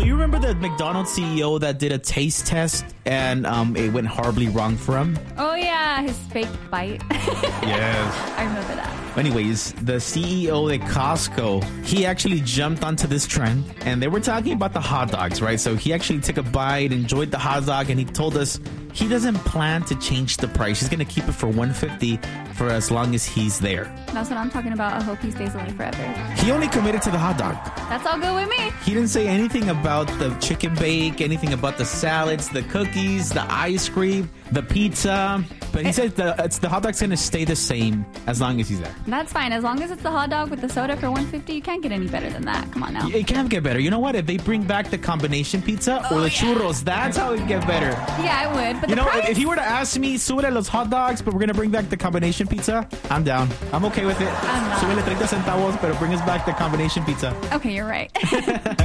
you remember the McDonald's CEO that did a taste test and it went horribly wrong for him? Oh, yeah. His fake bite. Yes. I remember that. Anyways, the CEO at Costco, he actually jumped onto this trend, and they were talking about the hot dogs, right? So he actually took a bite, enjoyed the hot dog, and he told us he doesn't plan to change the price. He's going to keep it for $150 for as long as he's there. That's what I'm talking about. I hope he stays alive forever. He only committed to the hot dog. That's all good with me. He didn't say anything about the chicken bake, anything about the salads, the cookies, the ice cream, the pizza. But he said the hot dog's going to stay the same as long as he's there. That's fine. As long as it's the hot dog with the soda for $150, you can't get any better than that. Come on now. It can't get better. You know what? If they bring back the combination pizza or the churros, that's how it can get better. Yeah, I would. But You the know, price? if you were to ask me, súbele los hot dogs, but we're going to bring back the combination pizza, I'm down. I'm okay with it. I'm not. Súbele 30 centavos, pero bring us back the combination pizza. Okay, you're right.